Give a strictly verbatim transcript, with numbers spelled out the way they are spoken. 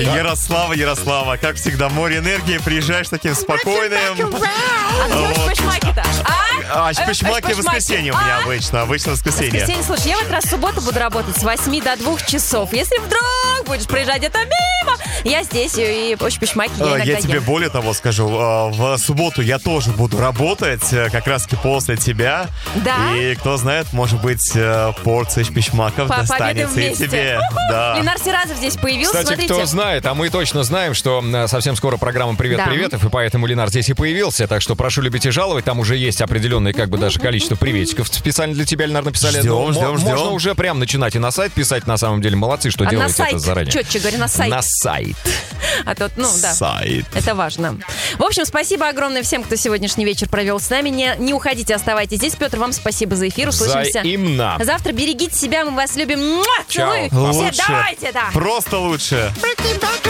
Ярослава, Ярослава, как всегда, море энергии, приезжаешь таким спокойным. А где шпышмаки-то? А, шпышмаки в воскресенье у меня обычно, обычно в воскресенье. Воскресенье, слушай, я в этот раз в субботу буду работать с восьми до двух часов. Если вдруг будешь проезжать где-то мимо, я здесь, и шпышмаки я иногда Я тебе ем. более того скажу, в субботу я тоже буду работать, как раз таки после тебя. Да? И кто знает, может быть, порция шпышмаков По- достанется и вместе. тебе. Да. Ленар Сиразов здесь появился, Кстати, смотрите. кто знает, а мы точно знаем, что м, совсем скоро программа «Привет-приветов», и поэтому Ленар здесь и появился. Так что прошу любить и жаловать. Там уже есть определенное, как бы, даже количество приветиков специально для тебя, Ленар, написали. Ждем, Но ждем, мо- ждем. Можно уже прям начинать и на сайт писать, на самом деле. Молодцы, что А на делаете сайт, это заранее. четче говорю, на сайт. На сайт. А то, ну, да. Сайт. Это важно. В общем, спасибо огромное всем, кто сегодняшний вечер провел с нами. Не, не уходите, оставайтесь здесь. Петр, вам спасибо за эфир. Услышимся. Взаимно. Завтра берегите себя, мы вас любим. Муа! Чао. Целую. Все, Лучше. давайте, да. Просто лучше. Breaking back